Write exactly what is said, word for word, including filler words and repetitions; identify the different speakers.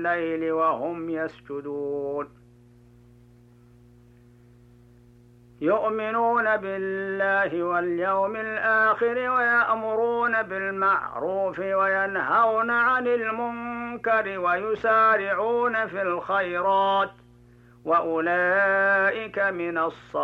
Speaker 1: الليل وهم يسجدون يؤمنون بالله واليوم الآخر ويأمرون بالمعروف وينهون عن المنكر ويسارعون في الخيرات وأولئك من الصالحين